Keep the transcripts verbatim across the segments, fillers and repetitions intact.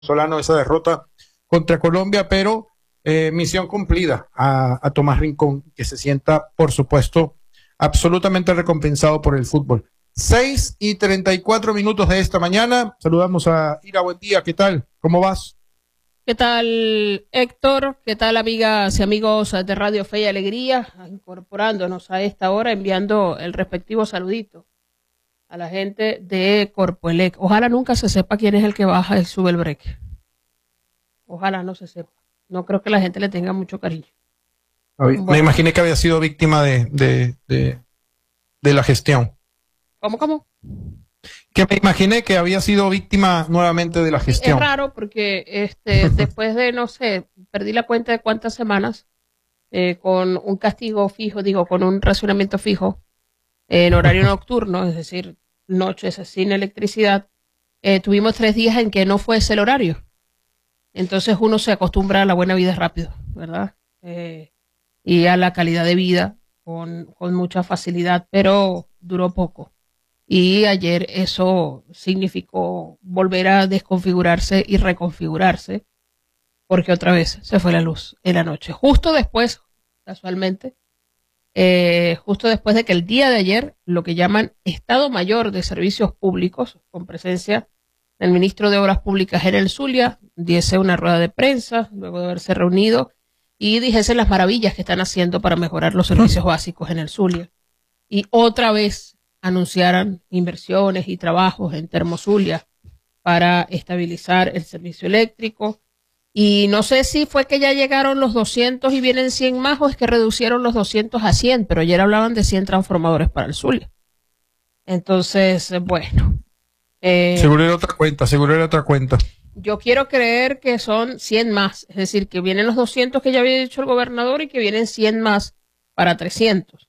Solano esa derrota contra Colombia, pero eh, misión cumplida a, a Tomás Rincón, que se sienta, por supuesto, absolutamente recompensado por el fútbol. Seis y treinta y cuatro minutos de esta mañana. Saludamos a Ira, buen día, ¿qué tal? ¿Cómo vas? ¿Qué tal, Héctor? ¿Qué tal, amigas y amigos de Radio Fe y Alegría? Incorporándonos a esta hora, enviando el respectivo saludito a la gente de Corpoelec. Ojalá nunca se sepa quién es el que baja y sube el break. Ojalá no se sepa. No creo que la gente le tenga mucho cariño. Bueno. Me imaginé que había sido víctima de, de, de, de la gestión. ¿Cómo, cómo? Que me imaginé que había sido víctima nuevamente de la gestión. Es raro porque este, después de, no sé, perdí la cuenta de cuántas semanas, eh, con un castigo fijo, digo, con un racionamiento fijo, eh, en horario nocturno, es decir, noches sin electricidad, eh, tuvimos tres días en que no fuese el horario. Entonces uno se acostumbra a la buena vida rápido, ¿verdad? Eh, y a la calidad de vida con, con mucha facilidad, pero duró poco. Y ayer eso significó volver a desconfigurarse y reconfigurarse, porque otra vez se fue la luz en la noche. Justo después, casualmente, eh, justo después de que el día de ayer, lo que llaman Estado Mayor de Servicios Públicos, con presencia del ministro de Obras Públicas en el Zulia, diese una rueda de prensa, luego de haberse reunido, y dijese las maravillas que están haciendo para mejorar los servicios básicos en el Zulia. Y otra vez anunciaran inversiones y trabajos en Termozulia para estabilizar el servicio eléctrico. Y no sé si fue que ya llegaron los doscientos y vienen cien más, o es que reducieron los doscientos a cien, pero ayer hablaban de cien transformadores para el Zulia. Entonces, bueno. Eh, seguro era otra cuenta, seguro era otra cuenta. Yo quiero creer que son cien más, es decir, que vienen los doscientos que ya había dicho el gobernador y que vienen cien más para trescientos.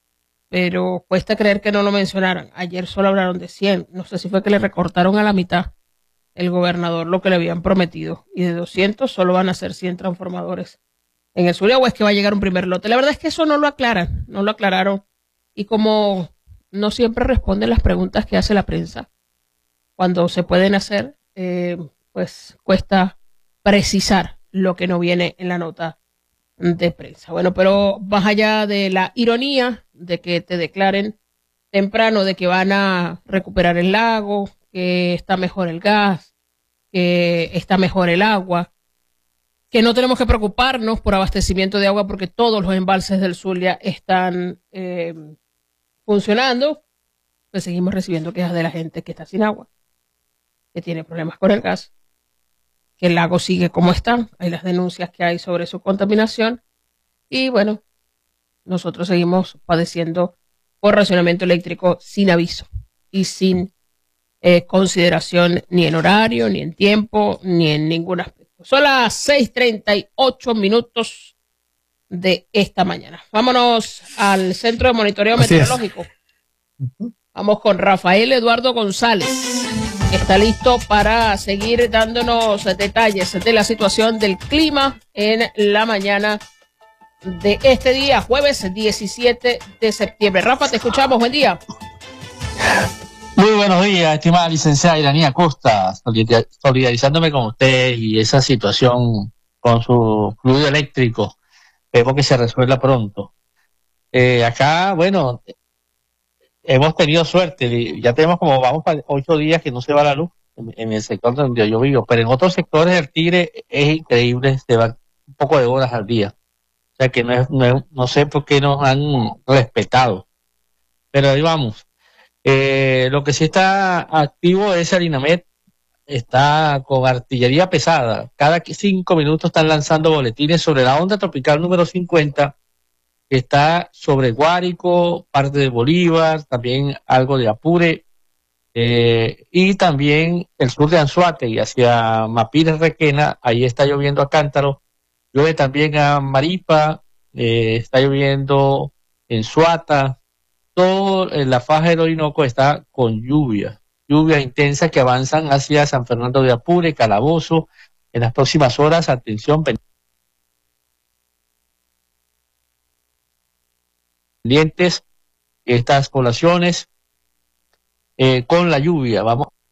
Pero cuesta creer que no lo mencionaran. Ayer solo hablaron de cien. No sé si fue que le recortaron a la mitad el gobernador lo que le habían prometido. Y de doscientos solo van a ser cien transformadores en el Zulia, o es que va a llegar un primer lote. La verdad es que eso no lo aclaran, no lo aclararon. Y como no siempre responden las preguntas que hace la prensa, cuando se pueden hacer, eh, pues cuesta precisar lo que no viene en la nota de prensa. Bueno, pero más allá de la ironía de que te declaren temprano de que van a recuperar el lago, que está mejor el gas, que está mejor el agua, que no tenemos que preocuparnos por abastecimiento de agua porque todos los embalses del Zulia están eh, funcionando, pues seguimos recibiendo quejas de la gente que está sin agua, que tiene problemas con el gas, que el lago sigue como está, hay las denuncias que hay sobre su contaminación, y bueno, nosotros seguimos padeciendo por racionamiento eléctrico sin aviso y sin eh, consideración ni en horario, ni en tiempo, ni en ningún aspecto. Son las seis treinta y ocho minutos de esta mañana. Vámonos al Centro de Monitoreo Así Meteorológico. Es. Vamos con Rafael Eduardo González. Está listo para seguir dándonos detalles de la situación del clima en la mañana de este día, jueves diecisiete de septiembre. Rafa, te escuchamos, buen día. Muy buenos días, estimada licenciada Iranía Costa, solidarizándome con usted y esa situación con su fluido eléctrico. Espero que se resuelva pronto. Eh, acá, bueno, hemos tenido suerte, ya tenemos como, vamos para ocho días que no se va la luz en, en el sector donde yo vivo, pero en otros sectores del Tigre es increíble, se va un poco de horas al día. O sea que no, es, no, es, no sé por qué nos han respetado. Pero ahí vamos. Eh, lo que sí está activo es el INAMED, está con artillería pesada. Cada cinco minutos están lanzando boletines sobre la onda tropical número cincuenta, que está sobre Guárico, parte de Bolívar, también algo de Apure, eh, y también el sur de Anzoátegui hacia Mapires, Requena, ahí está lloviendo a cántaro. Llueve también a Maripa, eh, está lloviendo en Suata, todo en la faja del Orinoco está con lluvia, lluvia intensa que avanzan hacia San Fernando de Apure, Calabozo. En las próximas horas, atención, pendientes estas poblaciones eh, con la lluvia. Vamos